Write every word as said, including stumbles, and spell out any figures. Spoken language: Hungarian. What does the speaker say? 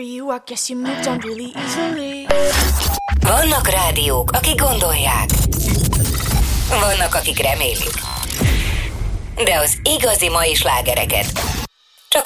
for you, I guess you moved on really easily. Vannak rádiók, akik gondolják. Vannak, akik remélik. De az igazi mai slágereket